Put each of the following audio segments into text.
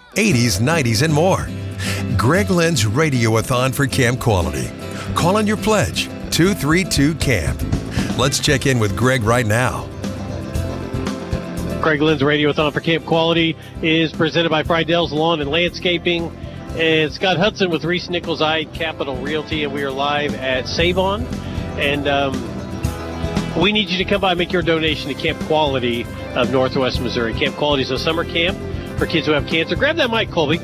80s, 90s, and more. Greg Lynn's Radiothon for Camp Quality. Call on your pledge, 232-CAMP. Let's check in with Greg right now. Greg Lynn's Radiothon for Camp Quality is presented by Friedell's Lawn and Landscaping. And Scott Hudson with Reese Nichols Capital Realty, and we are live at Save-On. And we need you to come by and make your donation to Camp Quality of Northwest Missouri. Camp Quality is a summer camp for kids who have cancer. Grab that mic, Colby.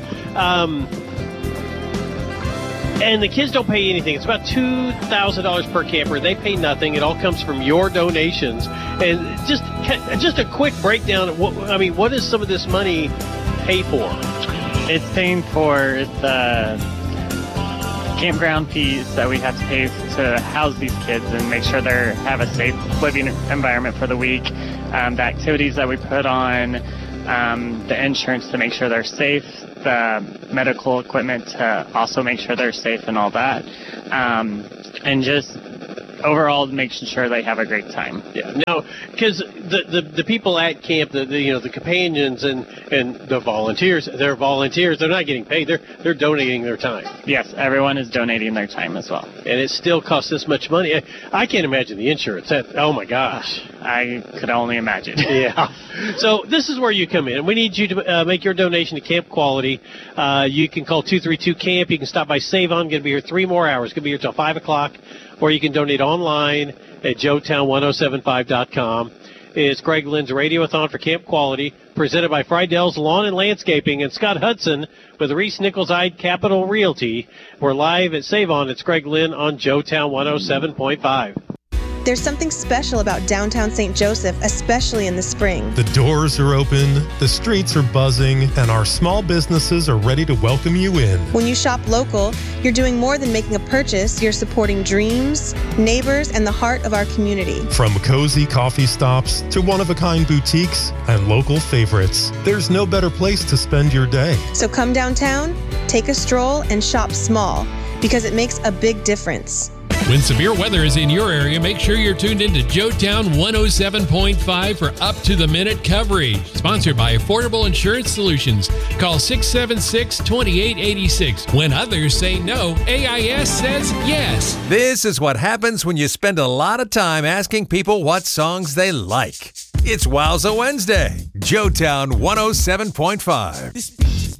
And the kids don't pay anything. It's about $2,000 per camper. They pay nothing. It all comes from your donations. And just a quick breakdown of what does some of this money pay for? It's paying for the campground fees that we have to pay to house these kids and make sure they have a safe living environment for the week. The activities that we put on, the insurance to make sure they're safe, the medical equipment to also make sure they're safe and all that, and just overall making sure they have a great time. Yeah, no, because the people at camp, the companions and the volunteers, they're volunteers. They're not getting paid. They're donating their time. Yes, everyone is donating their time as well. And it still costs this much money. I can't imagine the insurance. Oh my gosh, I could only imagine. Yeah. So this is where you come in. We need you to make your donation to Camp Quality. You can call 232-CAMP. You can stop by Save-On. Going to be here 3 more hours. Going to be here till 5 o'clock. Or you can donate online at joetown1075.com. It's Greg Lynn's Radiothon for Camp Quality, presented by Friedell's Lawn and Landscaping and Scott Hudson with Reese Nichols Capital Realty. We're live at Save-On. It's Greg Lynn on Joetown 107.5. There's something special about downtown St. Joseph, especially in the spring. The doors are open, the streets are buzzing, and our small businesses are ready to welcome you in. When you shop local, you're doing more than making a purchase. You're supporting dreams, neighbors, and the heart of our community. From cozy coffee stops to one-of-a-kind boutiques and local favorites, there's no better place to spend your day. So come downtown, take a stroll, and shop small, because it makes a big difference. When severe weather is in your area, make sure you're tuned into Joetown 107.5 for up-to-the-minute coverage. Sponsored by Affordable Insurance Solutions. Call 676-2886. When others say no, AIS says yes. This is what happens when you spend a lot of time asking people what songs they like. It's Wowza Wednesday, Joetown 107.5.